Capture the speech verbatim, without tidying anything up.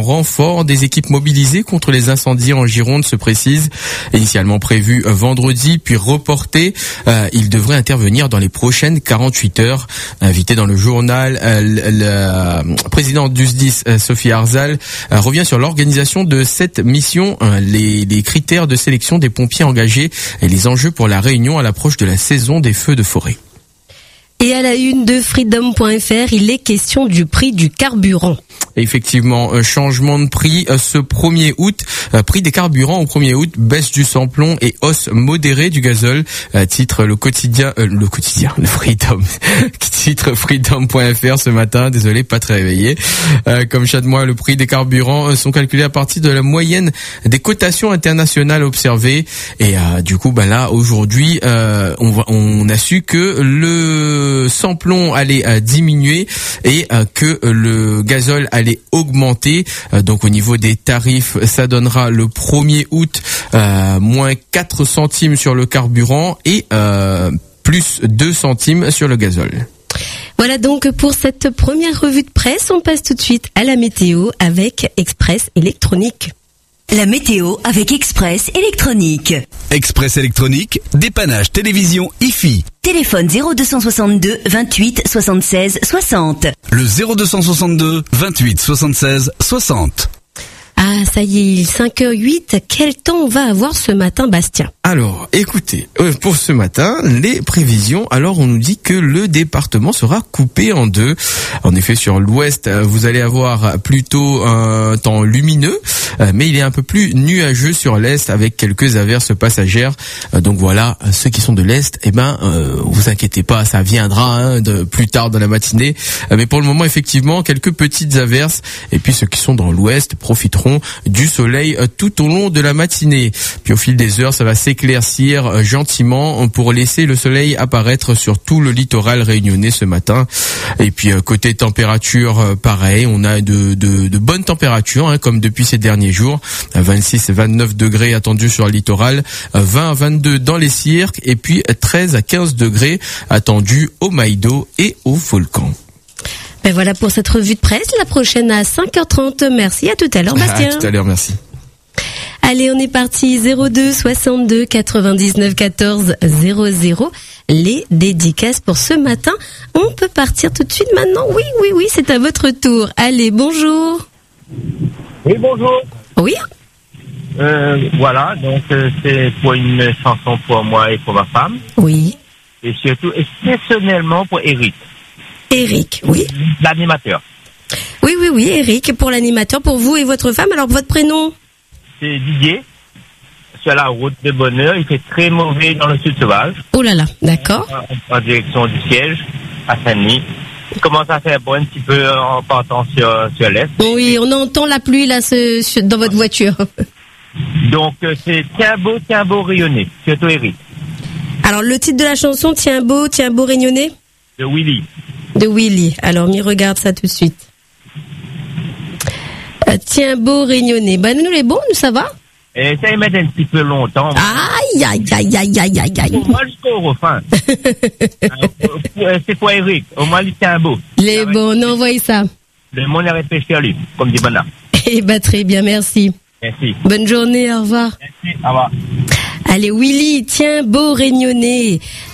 renfort. Des équipes mobilisées contre les incendies en Gironde se précise. Initialement prévu vendredi, puis reporté. Euh, il devrait intervenir dans les prochaines quarante-huit heures. Invité dans le journal, euh, le présidente du S D I S, Sophie Arzal, euh, revient sur l'organisation de cette mission, euh, les, les critères de sélection des pompiers engagés et les enjeux pour la Réunion à l'approche de la saison des feux de forêt. Et à la une de freedom point f r, il est question du prix du carburant. Effectivement, euh, changement de prix euh, ce premier août. Euh, prix des carburants au premier août, baisse du samplon et hausse modérée du gazole. Euh, titre le quotidien, euh, le quotidien, le Freedom. Titre freedom point f r ce matin. Désolé, pas très réveillé. Euh, comme chaque mois, le prix des carburants euh, sont calculés à partir de la moyenne des cotations internationales observées. Et euh, du coup, ben là, aujourd'hui, euh, on, va, on a su que le samplon allait euh, diminuer et euh, que le gazole allait augmenter. Euh, donc au niveau des tarifs, ça donnera le premier août euh, moins quatre centimes sur le carburant et euh, plus deux centimes sur le gazole. Voilà donc pour cette première revue de presse. On passe tout de suite à la météo avec Express Électronique. La météo avec Express Électronique. Express Électronique, dépannage télévision I F I. Téléphone zéro deux soixante-deux vingt-huit soixante-seize soixante. Le zéro deux soixante-deux vingt-huit soixante-seize soixante. Ah, ça y est, il est cinq heures huit. Quel temps on va avoir ce matin, Bastien? Alors, écoutez, euh, pour ce matin, les prévisions. Alors, on nous dit que le département sera coupé en deux. En effet, sur l'ouest, vous allez avoir plutôt un temps lumineux, euh, mais il est un peu plus nuageux sur l'est avec quelques averses passagères. Euh, donc voilà, ceux qui sont de l'est, eh ben, euh, vous inquiétez pas, ça viendra hein, de plus tard dans la matinée. Euh, mais pour le moment, effectivement, quelques petites averses. Et puis ceux qui sont dans l'ouest profiteront du soleil tout au long de la matinée. Puis au fil des heures, ça va s'éclaircir gentiment pour laisser le soleil apparaître sur tout le littoral réunionnais ce matin. Et puis côté température, pareil, on a de, de, de bonnes températures hein, comme depuis ces derniers jours. vingt-six à vingt-neuf degrés attendus sur le littoral, vingt à vingt-deux dans les cirques et puis treize à quinze degrés attendus au Maïdo et au Volcan. Ben voilà pour cette revue de presse. La prochaine à cinq heures trente. Merci, à tout à l'heure, Bastien. À tout à l'heure, merci. Allez, on est parti. zéro deux soixante-deux quatre-vingt-dix-neuf quatorze zéro zéro. Les dédicaces pour ce matin. On peut partir tout de suite maintenant. Oui, oui, oui, c'est à votre tour. Allez, bonjour. Oui, bonjour. Oui. Euh, voilà, donc euh, c'est pour une chanson pour moi et pour ma femme. Oui. Et surtout, exceptionnellement pour Eric. Eric, oui. L'animateur. Oui, oui, oui, Eric, pour l'animateur, pour vous et votre femme. Alors, votre prénom? C'est Didier, sur la route de Bonheur. Il fait très mauvais dans le sud sauvage. Oh là là, d'accord. En, en direction du siège, à Saint-Denis. Il commence à faire bon un petit peu en partant sur, sur l'est. Oui, on entend la pluie là ce, ce, dans votre voiture. Donc, euh, c'est Tiens beau, tiens beau rayonner, surtout Eric. Alors, le titre de la chanson, Tiens beau, tiens beau rayonner? De Willy. De Willy. Alors, m'y regarde ça tout de suite. Euh, tiens beau rayonner. Ben, nous, les bons, nous, ça va? Et ça y met un petit peu longtemps. Aïe, aïe, aïe, aïe, aïe, aïe, aïe. Au moins jusqu'au refrain. C'est pour Eric. Au moins, il tient beau. Les bons, on envoie ça. Le monde a réfléchi à lui, comme dit Bana. Eh ben, très bien, merci. Merci. Bonne journée, au revoir. Merci, au revoir. Allez, Willy, tiens beau rayonner.